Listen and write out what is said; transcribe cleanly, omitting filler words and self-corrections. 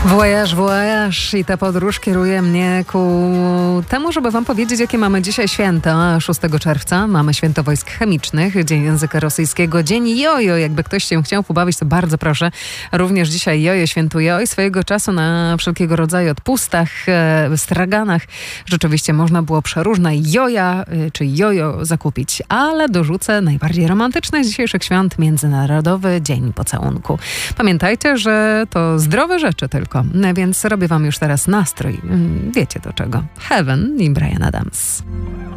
Voyage, voyage i ta podróż kieruje mnie ku temu, żeby wam powiedzieć, jakie mamy dzisiaj święta. 6 czerwca mamy Święto Wojsk Chemicznych, Dzień Języka Rosyjskiego, Dzień Jojo. Jakby ktoś się chciał pobawić, to bardzo proszę. Również dzisiaj Jojo świętuje. Oj, swojego czasu na wszelkiego rodzaju odpustach, straganach rzeczywiście można było przeróżne joja czy jojo zakupić. Ale dorzucę najbardziej romantyczny z dzisiejszych świąt, Międzynarodowy Dzień Pocałunku. Pamiętajcie, że to zdrowe rzeczy tylko. Więc robię wam już teraz nastrój. Wiecie do czego. Heaven i Bryan Adams.